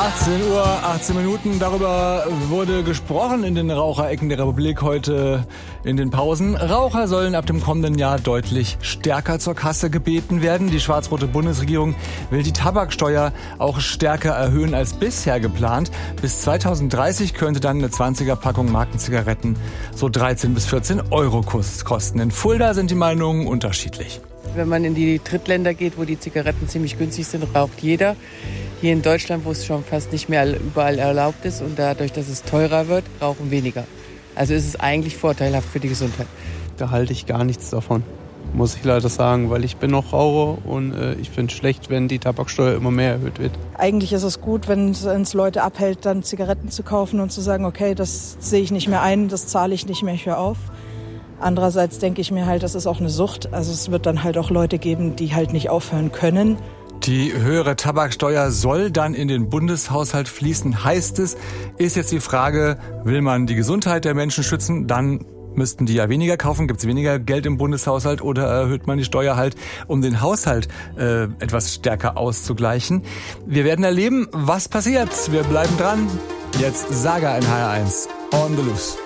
18 Uhr, 18 Minuten. Darüber wurde gesprochen in den Raucherecken der Republik heute in den Pausen. Raucher sollen ab dem kommenden Jahr deutlich stärker zur Kasse gebeten werden. Die schwarz-rote Bundesregierung will die Tabaksteuer auch stärker erhöhen als bisher geplant. Bis 2030 könnte dann eine 20er-Packung Markenzigaretten so 13 bis 14 Euro kosten. In Fulda sind die Meinungen unterschiedlich. Wenn man in die Drittländer geht, wo die Zigaretten ziemlich günstig sind, raucht jeder. Hier in Deutschland, wo es schon fast nicht mehr überall erlaubt ist und dadurch, dass es teurer wird, rauchen weniger. Also ist es eigentlich vorteilhaft für die Gesundheit. Da halte ich gar nichts davon, muss ich leider sagen, weil ich bin noch Raucher und ich finde es schlecht, wenn die Tabaksteuer immer mehr erhöht wird. Eigentlich ist es gut, wenn es Leute abhält, dann Zigaretten zu kaufen und zu sagen, okay, das sehe ich nicht mehr ein, das zahle ich nicht mehr für auf. Andererseits denke ich mir halt, das ist auch eine Sucht. Also es wird dann halt auch Leute geben, die halt nicht aufhören können. Die höhere Tabaksteuer soll dann in den Bundeshaushalt fließen, heißt es. Ist jetzt die Frage, will man die Gesundheit der Menschen schützen? Dann müssten die ja weniger kaufen, gibt es weniger Geld im Bundeshaushalt oder erhöht man die Steuer halt, um den Haushalt etwas stärker auszugleichen? Wir werden erleben, was passiert. Wir bleiben dran. Jetzt Saga in HR1 on the loose.